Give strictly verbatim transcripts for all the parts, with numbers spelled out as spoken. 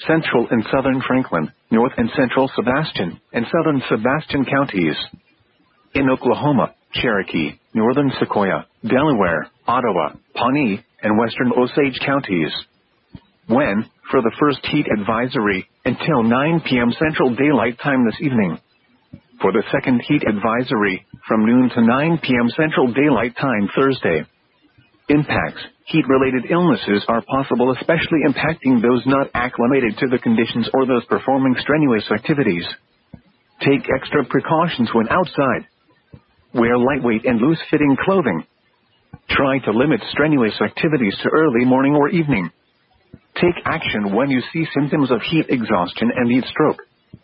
central and southern Franklin, north and central Sebastian, and southern Sebastian counties. In Oklahoma, Cherokee, northern Sequoia, Delaware, Ottawa, Pawnee, and western Osage counties. When, for the first heat advisory, until nine p m Central Daylight Time this evening. For the second heat advisory, from noon to nine p m Central Daylight Time Thursday. Impacts. Heat-related illnesses are possible, especially impacting those not acclimated to the conditions or those performing strenuous activities. Take extra precautions when outside. Wear lightweight and loose-fitting clothing. Try to limit strenuous activities to early morning or evening. Take action when you see symptoms of heat exhaustion and heat stroke.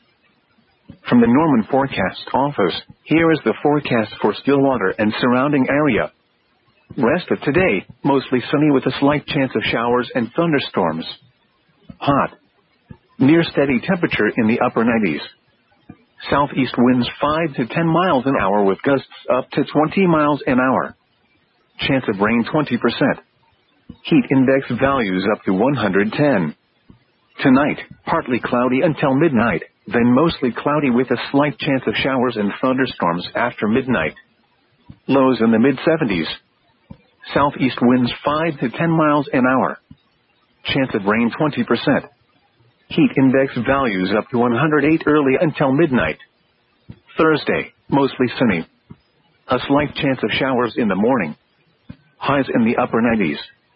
From the Norman Forecast Office, here is the forecast for Stillwater and surrounding area. Rest of today, mostly sunny with a slight chance of showers and thunderstorms. Hot. Near steady temperature in the upper nineties. Southeast winds five to ten miles an hour with gusts up to twenty miles an hour. Chance of rain twenty percent. Heat index values up to one hundred ten. Tonight, partly cloudy until midnight, then mostly cloudy with a slight chance of showers and thunderstorms after midnight. Lows in the mid seventies. Southeast winds five to ten miles an hour. Chance of rain twenty percent. Heat index values up to one hundred eight early until midnight. Thursday, mostly sunny. A slight chance of showers in the morning. Highs in the upper nineties.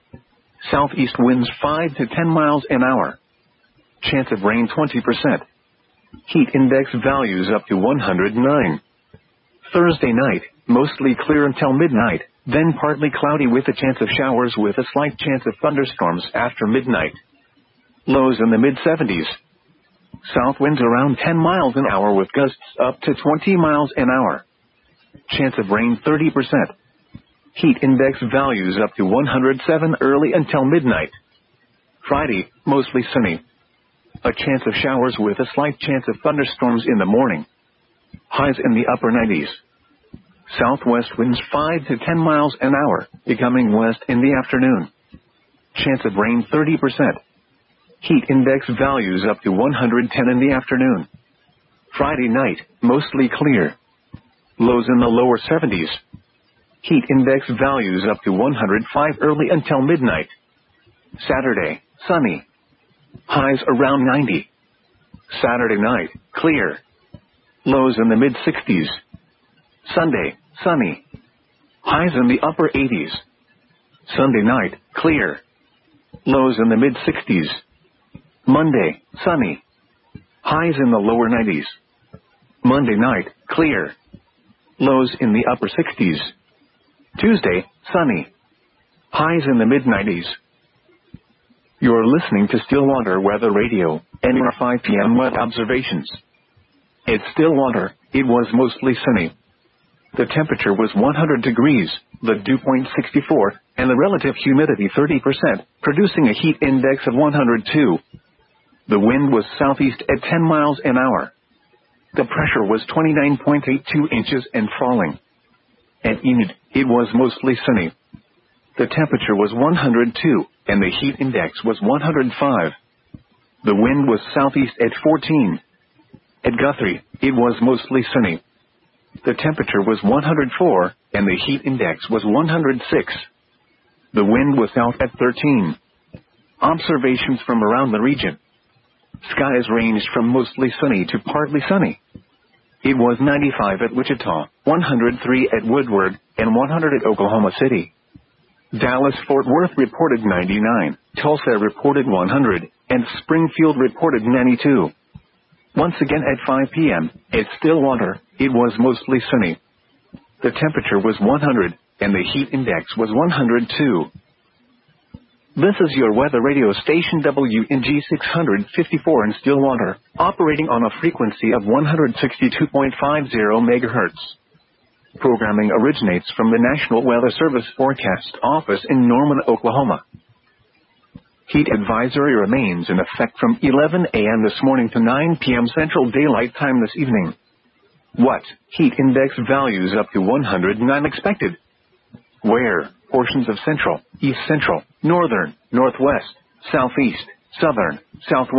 Southeast winds five to ten miles an hour. Chance of rain twenty percent. Heat index values up to one hundred nine. Thursday night, mostly clear until midnight, then partly cloudy with a chance of showers with a slight chance of thunderstorms after midnight. Lows in the mid seventies. South winds around ten miles an hour with gusts up to twenty miles an hour. Chance of rain thirty percent. Heat index values up to one hundred seven early until midnight. Friday, mostly sunny. A chance of showers with a slight chance of thunderstorms in the morning. Highs in the upper nineties. Southwest winds five to ten miles an hour, becoming west in the afternoon. Chance of rain thirty percent. Heat index values up to one hundred ten in the afternoon. Friday night, mostly clear. Lows in the lower seventies. Heat index values up to one hundred five early until midnight. Saturday, sunny. Highs around ninety. Saturday night, clear. Lows in the mid sixties. Sunday, sunny. Highs in the upper eighties. Sunday night, clear. Lows in the mid sixties. Monday, sunny. Highs in the lower nineties. Monday night, clear. Lows in the upper sixties. Tuesday, sunny. Highs in the mid nineties. You're listening to Stillwater Weather Radio, N R five p m wet observations. At Stillwater, it was mostly sunny. The temperature was one hundred degrees, the dew point sixty-four, and the relative humidity thirty percent, producing a heat index of one hundred two. The wind was southeast at ten miles an hour. The pressure was twenty-nine point eight two inches and falling. At Enid, it was mostly sunny. The temperature was one hundred two, and the heat index was one hundred five. The wind was southeast at fourteen. At Guthrie, it was mostly sunny. The temperature was one hundred four, and the heat index was one hundred six. The wind was south at thirteen. Observations from around the region. Skies ranged from mostly sunny to partly sunny. It was ninety-five at Wichita, one hundred three at Woodward, and one hundred at Oklahoma City. Dallas-Fort Worth reported ninety-nine, Tulsa reported one hundred, and Springfield reported ninety-two. Once again at five p m, at Stillwater, it was mostly sunny. The temperature was one hundred, and the heat index was one hundred two. This is your weather radio station W N G six fifty-four in Stillwater, operating on a frequency of one hundred sixty-two point five zero megahertz. Programming originates from the National Weather Service Forecast Office in Norman, Oklahoma. Heat advisory remains in effect from eleven a m this morning to nine p m Central Daylight Time this evening. What? Heat index values up to one hundred nine expected. Where? Portions of central, east central, northern, northwest, southeast, southern, southwest.